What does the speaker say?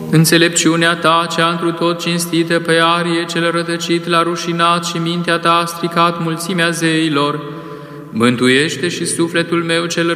Înțelepciunea ta, cea întru tot cinstită pe arie, cel rătăcit la rușinat și mintea ta a stricat mulțimea zeilor, mântuiește și sufletul meu cel